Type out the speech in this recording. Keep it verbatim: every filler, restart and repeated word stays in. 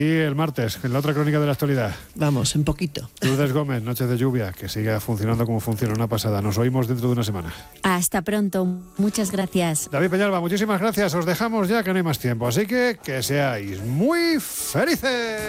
el martes, en la otra crónica de la actualidad. Vamos, en poquito. Lourdes Gómez, Noches de Lluvia, que siga funcionando como funciona, una pasada. Nos oímos dentro de una semana. Hasta pronto. Muchas gracias. David Peñalba, muchísimas gracias. Os dejamos ya que no hay más tiempo. Así que que seáis muy felices.